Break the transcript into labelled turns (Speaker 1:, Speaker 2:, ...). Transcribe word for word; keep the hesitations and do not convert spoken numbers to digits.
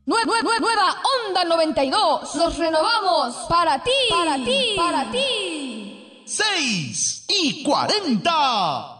Speaker 1: Nue- nue- nue- nueva Onda noventa y dos. Los renovamos para ti, para ti, para ti.
Speaker 2: Seis y cuarenta.